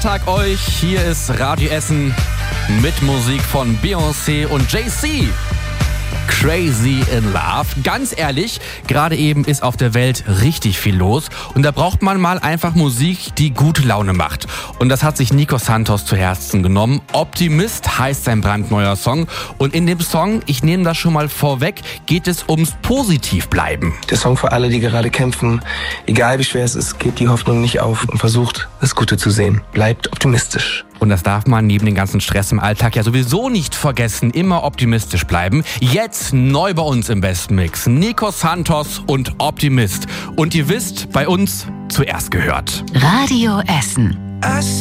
Feiertag euch. Hier ist Radio Essen mit Musik von Beyoncé und Jay-Z. Crazy in Love. Ganz ehrlich, gerade eben ist auf der Welt richtig viel los und da braucht man mal einfach Musik, die gute Laune macht. Und das hat sich Nico Santos zu Herzen genommen. Optimist heißt sein brandneuer Song und in dem Song, ich nehme das schon mal vorweg, geht es ums Positivbleiben. Der Song für alle, die gerade kämpfen, egal wie schwer es ist, gebt die Hoffnung nicht auf und versucht, das Gute zu sehen. Bleibt optimistisch. Und das darf man neben dem ganzen Stress im Alltag ja sowieso nicht vergessen. Immer optimistisch bleiben. Jetzt neu bei uns im Besten Mix. Nico Santos und Optimist. Und ihr wisst, bei uns zuerst gehört. Radio Essen.